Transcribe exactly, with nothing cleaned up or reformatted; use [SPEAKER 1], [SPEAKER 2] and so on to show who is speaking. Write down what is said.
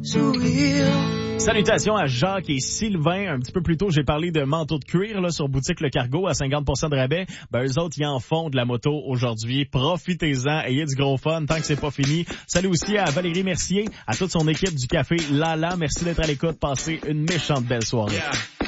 [SPEAKER 1] sourire.
[SPEAKER 2] Salutations à Jacques et Sylvain. Un petit peu plus tôt, j'ai parlé de manteau de cuir là sur Boutique Le Cargo à cinquante pour cent de rabais. Ben, eux autres, ils en font de la moto aujourd'hui. Profitez-en, ayez du gros fun tant que c'est pas fini. Salut aussi à Valérie Mercier, à toute son équipe du Café Lala. Merci d'être à l'écoute. Passez une méchante belle soirée. Yeah.